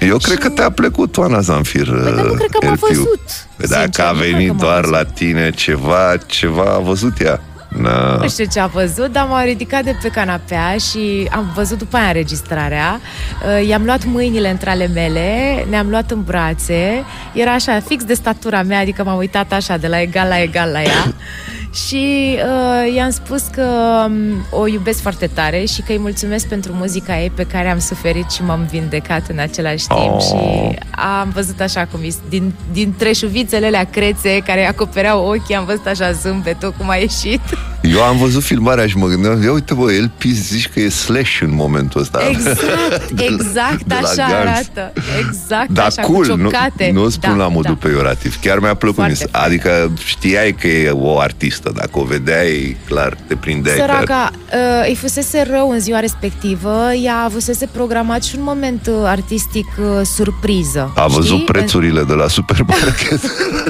Eu cred că te-a plecut Oana Zamfir. Păi, dar nu cred că m-a văzut. Dacă a venit doar la tine ceva a văzut ea. Nu știu ce a văzut, dar m-a ridicat de pe canapea și am văzut după aia înregistrarea. I-am luat mâinile între ale mele, ne-am luat în brațe. Era așa, fix de statura mea, adică m-am uitat așa, de la egal la egal la ea. Și i-am spus că o iubesc foarte tare și că îi mulțumesc pentru muzica ei pe care am suferit și m-am vindecat în același timp. Și am văzut așa cum dintre șuvițele alea crețe care acopereau ochii, am văzut așa zâmbetul cum a ieșit. Eu am văzut filmarea și mă gândeam, ia uite bă, el zici că e Slash în momentul ăsta. Exact așa arată. Exact da, așa, cool, cu ciocate. Nu spun la modul peiorativ. Chiar mi-a plăcut. Adică știai că e o artistă. Dacă o vedeai, clar, te prindeai. Săraca, îi fusese rău în ziua respectivă. Ea avusese programat și un moment artistic surpriză. A văzut prețurile de la supermarket.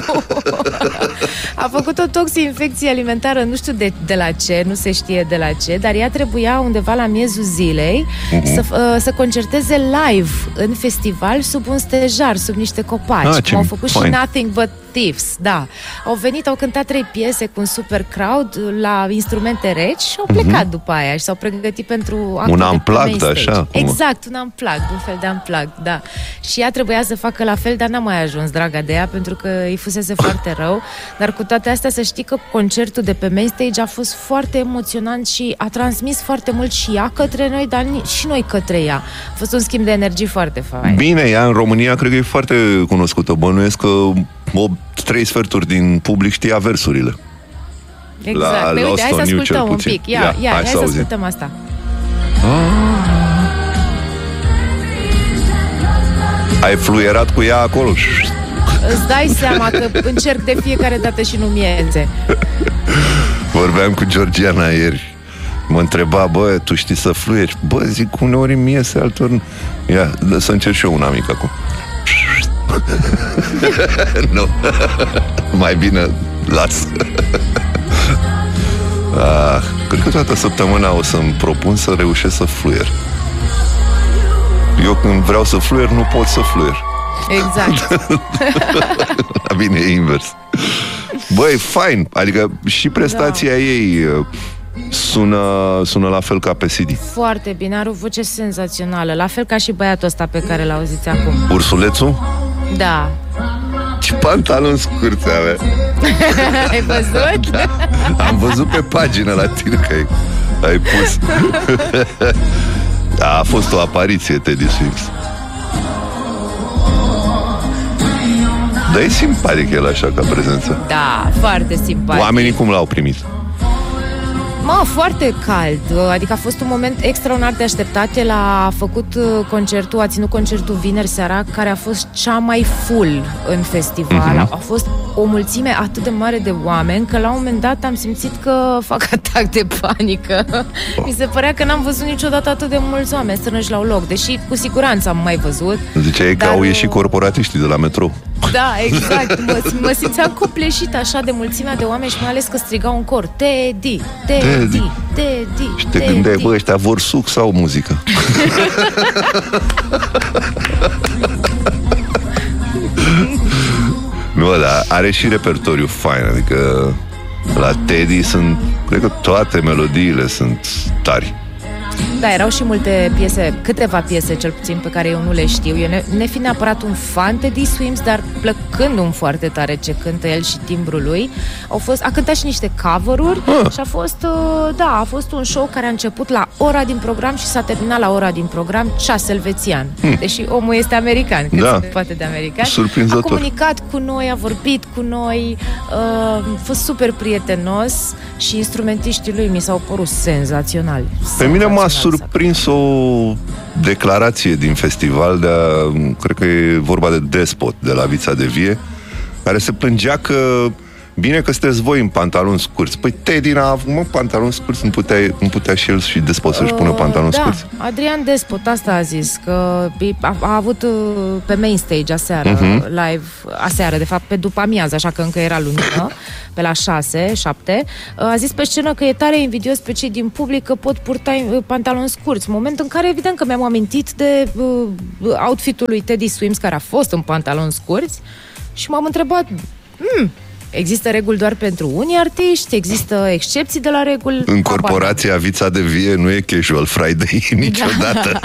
A făcut o toxinfecție alimentară, nu știu de la ce, nu se știe de la ce, dar ea trebuia undeva la miezul zilei să concerteze live în festival sub un stejar, sub niște copaci. Au făcut și Nothing But Thieves, da. Au venit, au cântat 3 piese cu un super crowd la instrumente reci și au plecat după aia și s-au pregătit pentru actul un unplugged, așa? Exact, un unplugged, un fel de unplugged, da. Și ea trebuia să facă la fel, dar n-a mai ajuns, draga de ea, pentru că îi fusese foarte rău. Dar cu toate astea, să știi că concertul de pe main stage a fost foarte emoționant și a transmis foarte mult și ea către noi, dar și noi către ea. A fost un schimb de energie foarte fain. Bine, ea în România cred că e foarte cunoscută. Bănuiesc că 3 sferturi din public știa versurile. Exact. Păi uite, hai să ascultăm un pic. Hai să ascultăm asta. Ai fluierat cu ea acolo? Îți dai seama că încerc de fiecare dată și nu mieze. Vorbeam cu Georgiana ieri. Mă întreba, bă, tu știi să fluieri? Bă, zic, uneori mi iese, altor... Ia, să încerc și eu una mică acum. Nu. Mai bine las. Cred că toată săptămâna o să-mi propun să reușesc să fluier. Eu când vreau să fluier, nu pot să fluier. Exact. Bine, e invers. Băi, fain. Adică și prestația ei sună la fel ca pe CD. Foarte bine, are o voce senzațională. La fel ca și băiatul ăsta pe care l-auziți acum. Ursulețul? Da. Ce pantaloni scurți avea. Ai văzut? Da. Am văzut pe pagină la tine că ai pus. A fost o apariție Teddy Swims. Dar e simpatic el așa ca prezență. Da, foarte simpatic. Oamenii cum l-au primit? Foarte cald, adică a fost un moment extraordinar de așteptat. El a ținut concertul vineri seara, care a fost cea mai full în festival. A fost o mulțime atât de mare de oameni că la un moment dat am simțit că fac atac de panică. Mi se părea că n-am văzut niciodată atât de mulți oameni strânși la un loc, deși cu siguranță am mai văzut. Ziceai că au ieșit corporatiștii de la metrou. Da, exact. Mă simțeam copleșit așa de mulțimea de oameni și mai ales că strigau în cor Teddy, Teddy, Teddy. Și te gândeai, bă, ăștia vor suc sau muzică? Nu, dar are și repertoriu fain. Adică la Teddy cred că toate melodiile sunt tari. Da, erau și multe piese, câteva piese cel puțin pe care eu nu le știu. Eu nefiind neapărat un fan Teddy Swims, dar plăcându-mi foarte tare ce cântă el și timbrul lui, a cântat și niște cover-uri și a fost un show care a început la ora din program și s-a terminat la ora din program, ceas elvețian. Deși omul este american, cât se poate de american. Surprinzător. A comunicat cu noi, a vorbit cu noi, a fost super prietenos și instrumentiștii lui mi s-au părut senzaționali. Pe mine m-a surprins o declarație din festival cred că e vorba de Despot de la Vița de Vie, care se plângea că bine că sunteți voi în pantaloni scurți. Păi Teddy n-a avut, pantaloni scurți, nu putea și el și Despot să-și pună pantaloni scurți? Adrian Despot asta a zis, că a avut pe main stage aseară, live, aseară, de fapt, pe după amiază, așa că încă era lumină, pe la 6, 7, a zis pe scenă că e tare invidios pe cei din public că pot purta pantaloni scurți, moment în care evident că mi-am amintit de outfit-ul lui Teddy Swims, care a fost în pantaloni scurți, și m-am întrebat, există reguli doar pentru unii artiști? Există excepții de la reguli? În corporația Vița de Vie nu e casual Friday niciodată.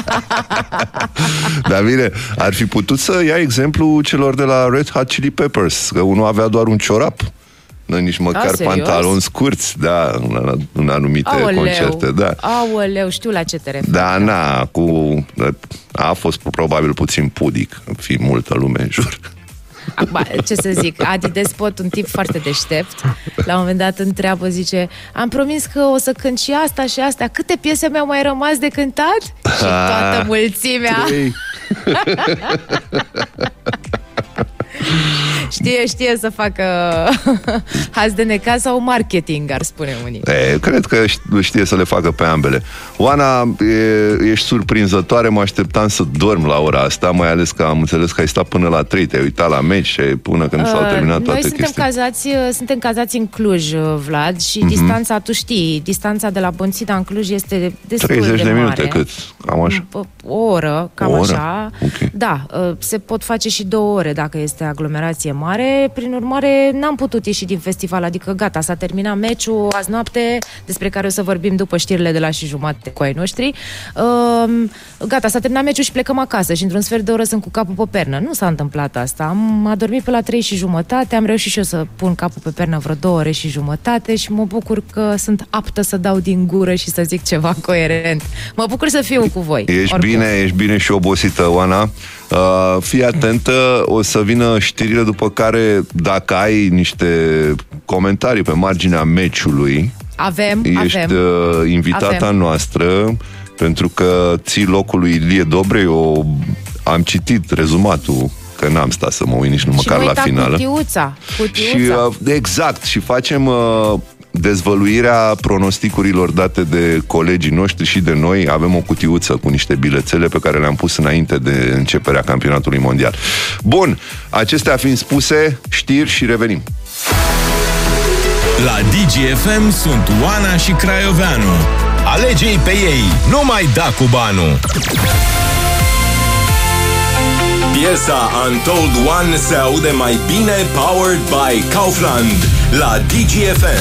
Dar bine, ar fi putut să ia exemplu celor de la Red Hot Chili Peppers, că unul avea doar un ciorap, nici măcar pantaloni scurți, da, în anumite concerte, da. Aoleu, știu la ce te referi. Da, a fost probabil puțin pudic, fi multă lume în jur. Acum, ce să zic, Adi Despot, un tip foarte deștept, la un moment dat întreabă, zice, am promis că o să cânt și asta și astea, câte piese mi-au mai rămas de cântat? Și toată mulțimea știe să facă haz de necaz sau marketing, ar spune unii. Cred că știe să le facă pe ambele. Oana, ești surprinzătoare, mă așteptam să dorm la ora asta, mai ales că am înțeles că ai stat până la 3, te-ai uitat la meci și până când s-au terminat toate chestiile. Noi suntem cazați în Cluj, Vlad, și distanța, tu știi, distanța de la Bănțida în Cluj este destul de mare. 30 de minute, cât? Cam așa? O oră, cam așa. Okay. Da, se pot face și 2 ore dacă este aglomerație mare. Prin urmare, n-am putut ieși din festival, adică gata, s-a terminat meciul azi noapte, despre care o să vorbim după știrile de la 6:30 cu ai noștri. Gata, s-a terminat meciul și plecăm acasă și într-un sfert de oră sunt cu capul pe pernă. Nu s-a întâmplat asta. Am adormit pe la 3:30, am reușit și eu să pun capul pe pernă vreo 2 ore și jumătate și mă bucur că sunt aptă să dau din gură și să zic ceva coerent. Mă bucur să fiu cu voi. Ești bine și obosită, Oana. Fii atentă, o să vină știrile, după care, dacă ai niște comentarii pe marginea meciului, ești invitata noastră, pentru că ții locul lui Ilie Dobrei. Am citit rezumatul, că n-am stat să mă uit nici măcar la finală. Cutiuța. Și, exact, și facem dezvăluirea pronosticurilor date de colegii noștri și de noi. Avem o cutiuță cu niște bilețele pe care le-am pus înainte de începerea campionatului mondial. Bun, acestea fiind spuse, știri și revenim. La DGFM sunt Oana și Craioveanu. Alege-i pe ei, nu mai da cu banul. Piesa Untold One se aude mai bine powered by Kaufland la DGFM.